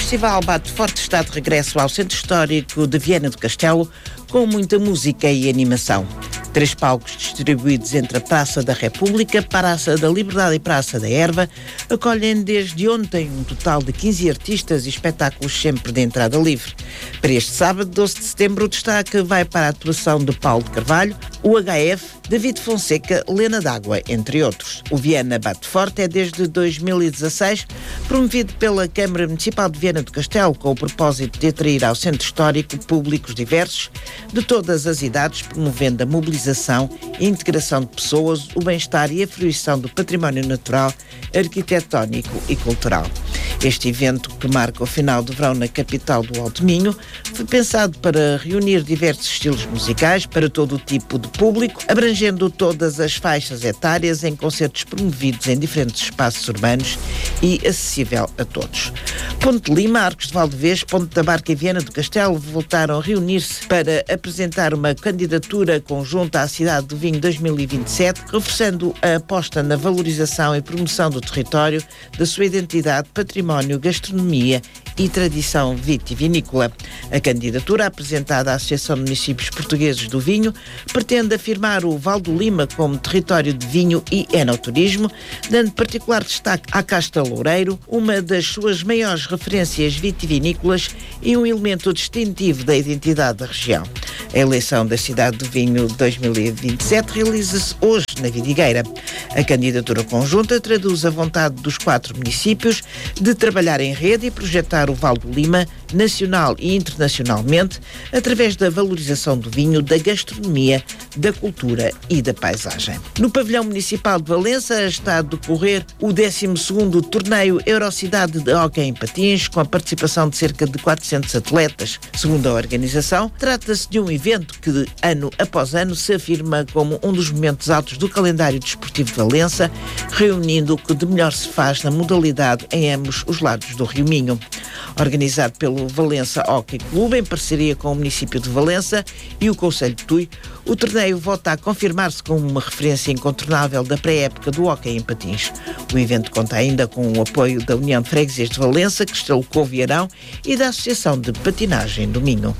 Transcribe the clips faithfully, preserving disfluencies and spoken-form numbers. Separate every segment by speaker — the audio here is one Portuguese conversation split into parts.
Speaker 1: Festival Bate Forte está de regresso ao Centro Histórico de Viana do Castelo, com muita música e animação. Três palcos distribuídos entre a Praça da República, Praça da Liberdade e Praça da Erva acolhem desde ontem um total de quinze artistas e espetáculos sempre de entrada livre. Para este sábado, doze de setembro, o destaque vai para a atuação de Paulo de Carvalho, o H F, David Fonseca, Lena D'Água, entre outros. O Viana Bate Forte é desde dois mil e dezasseis promovido pela Câmara Municipal de Viana do Castelo com o propósito de atrair ao Centro Histórico públicos diversos de todas as idades, promovendo a mobilização e integração de pessoas, o bem-estar e a fruição do património natural, arquitetónico e cultural. Este evento, que marca o final do verão na capital do Alto Minho, foi pensado para reunir diversos estilos musicais para todo o tipo de público, abrangendo todas as faixas etárias em concertos promovidos em diferentes espaços urbanos e acessível a todos. Ponte de Lima, Arcos de Valdevez, Ponte da Barca e Viana do Castelo voltaram a reunir-se para apresentar uma candidatura conjunta à Cidade do Vinho dois mil e vinte e sete, reforçando a aposta na valorização e promoção do território, da sua identidade, património, gastronomia e tradição vitivinícola. A candidatura, apresentada à Associação de Municípios Portugueses do Vinho, pretende afirmar o Val do Lima como território de vinho e enoturismo, dando particular destaque à Casta Loureiro, uma das suas maiores referências vitivinícolas e um elemento distintivo da identidade da região. A eleição da Cidade do Vinho dois mil e vinte e sete realiza-se hoje na Vidigueira. A candidatura conjunta traduz a vontade dos quatro municípios de trabalhar em rede e projetar o Val do Lima, nacional e internacionalmente, através da valorização do vinho, da gastronomia, da cultura e da paisagem. No pavilhão municipal de Valença está a decorrer o décimo segundo torneio Eurocidade de Hóquei em Patins, com a participação de cerca de quatrocentos atletas. Segundo a organização, trata-se de um evento que, ano após ano, se afirma como um dos momentos altos do calendário desportivo de Valença, reunindo o que de melhor se faz na modalidade em ambos os lados do Rio Minho. Organizado pelo Valença Hóquei Clube, em parceria com o município de Valença e o Concelho de Tui, o torneio volta a confirmar-se como uma referência incontornável da pré-época do hóquei em patins. O evento conta ainda com o apoio da União de Freguesias de Valença, Castelo Covo e Arão, e da Associação de Patinagem do Minho.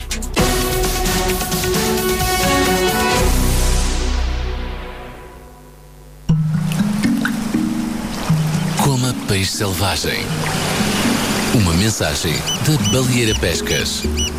Speaker 2: Coma peixe selvagem. Uma mensagem da Baleeira Pescas.